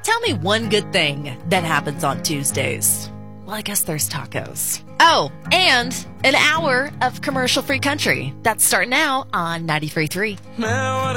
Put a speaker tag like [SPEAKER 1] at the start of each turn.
[SPEAKER 1] Tell me one good thing that happens on Tuesdays. Well, I guess there's tacos. Oh, and an hour of commercial-free country. That's starting now on 93.3.